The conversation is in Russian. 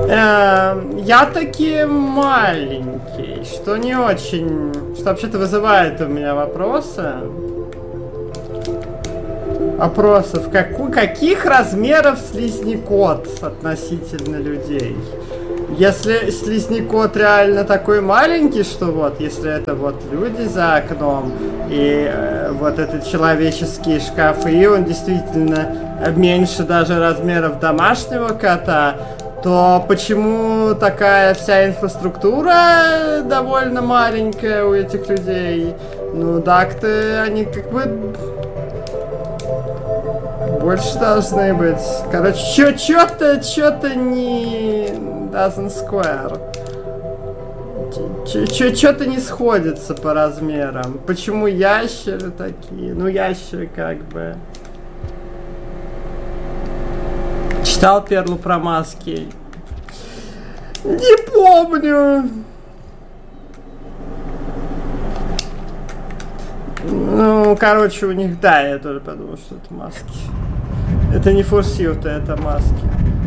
Я таки маленький, что не очень... Что вообще-то вызывает у меня вопросы. Каких размеров слизнякот относительно людей? Если слизнякот реально такой маленький, что вот, если это вот люди за окном, и вот это человеческие шкафы, и он действительно меньше даже размеров домашнего кота, то почему такая вся инфраструктура довольно маленькая у этих людей? Ну, так-то они как бы... Больше должны быть. Короче, чё-то не... doesn't square. Чё-то не сходится по размерам. Почему ящеры такие? Ну, ящеры как бы... Читал Перлу про маски? Не помню. Ну, короче, у них, да, я тоже подумал, что это маски. Это не фурсилты, это маски.